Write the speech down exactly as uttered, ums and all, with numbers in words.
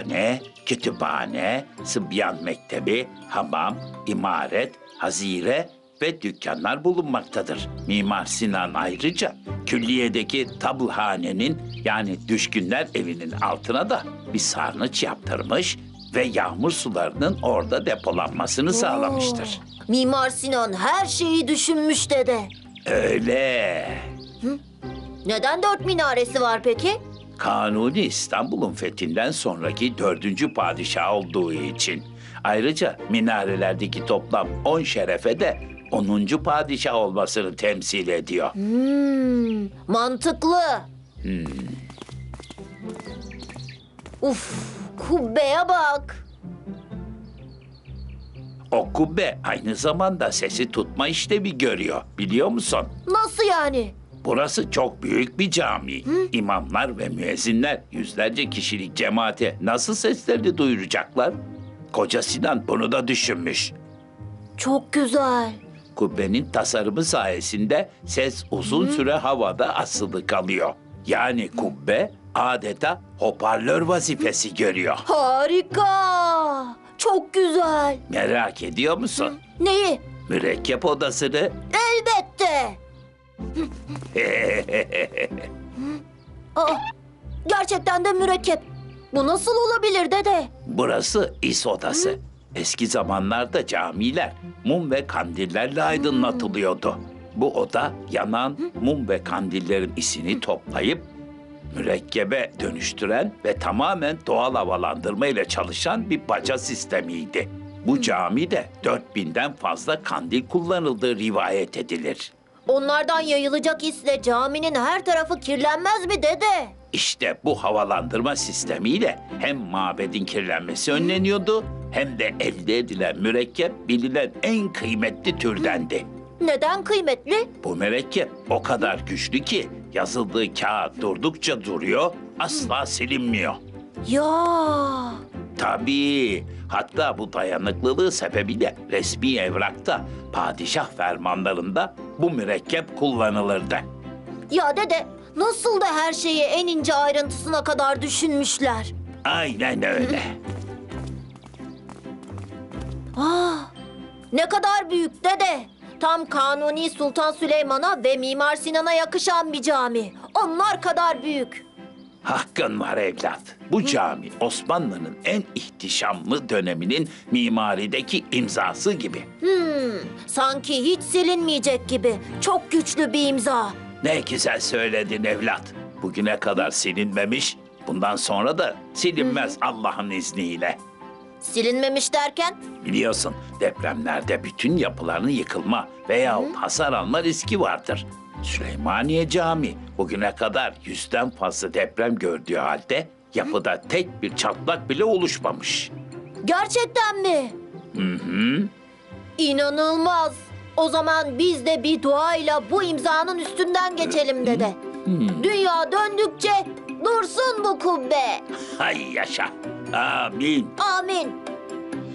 hastane, kütüphane, sıbyan mektebi, hamam, imaret, hazire ve dükkanlar bulunmaktadır. Mimar Sinan ayrıca külliyedeki tabulhanenin yani düşkünler evinin altına da bir sarnıç yaptırmış ve yağmur sularının orada depolanmasını sağlamıştır. Mimar Sinan her şeyi düşünmüş dede. Öyle. Neden dört minaresi var peki? Kanuni İstanbul'un fethinden sonraki dördüncü padişah olduğu için. Ayrıca minarelerdeki toplam on şerefe de onuncu padişah olmasını temsil ediyor. Hmm, mantıklı. Uf, kubbeye bak. O kubbe aynı zamanda sesi tutma işlevi görüyor, biliyor musun? Nasıl yani? Burası çok büyük bir cami. İmamlar ve müezzinler yüzlerce kişilik cemaate nasıl seslerini duyuracaklar? Koca Sinan bunu da düşünmüş. Çok güzel. Kubbenin tasarımı sayesinde ses uzun süre havada asılı kalıyor. Yani kubbe adeta hoparlör vazifesi görüyor. Harika. Çok güzel. Merak ediyor musun? Neyi? Mürekkep odasını. Elbette. Aa, gerçekten de mürekkep. Bu nasıl olabilir dede? Burası is odası. Eski zamanlarda camiler mum ve kandillerle aydınlatılıyordu. Bu oda yanan mum ve kandillerin isini toplayıp mürekkebe dönüştüren ve tamamen doğal havalandırma ile çalışan bir baca sistemiydi. Bu camide dört binden fazla kandil kullanıldığı rivayet edilir. Onlardan yayılacak isle caminin her tarafı kirlenmez mi dede? İşte bu havalandırma sistemiyle hem mabedin kirlenmesi önleniyordu hem de elde edilen mürekkep bilinen en kıymetli türdendi. Neden kıymetli? Bu mürekkep o kadar güçlü ki yazıldığı kağıt durdukça duruyor, asla silinmiyor. Ya. Tabii, hatta bu dayanıklılığı sebebiyle resmi evrakta, padişah fermanlarında bu mürekkep kullanılırdı. Ya dede, nasıl da her şeyi en ince ayrıntısına kadar düşünmüşler. Aynen öyle. Ah, ne kadar büyük dede. Tam Kanuni Sultan Süleyman'a ve Mimar Sinan'a yakışan bir cami. Onlar kadar büyük. Hakkın var evlat. Bu cami Osmanlı'nın en ihtişamlı döneminin mimarideki imzası gibi. Hmm, sanki hiç silinmeyecek gibi. Çok güçlü bir imza. Ne güzel söyledin evlat. Bugüne kadar silinmemiş, bundan sonra da silinmez Allah'ın izniyle. Silinmemiş derken? Biliyorsun depremlerde bütün yapıların yıkılma veyahut hasar alma riski vardır. Süleymaniye Camii bugüne kadar yüzden fazla deprem gördüğü halde yapıda tek bir çatlak bile oluşmamış. Gerçekten mi? Hı hı. İnanılmaz. O zaman biz de bir duayla bu imzanın üstünden geçelim dede. Dünya döndükçe dursun bu kubbe. Hay yaşa. Amin. Amin.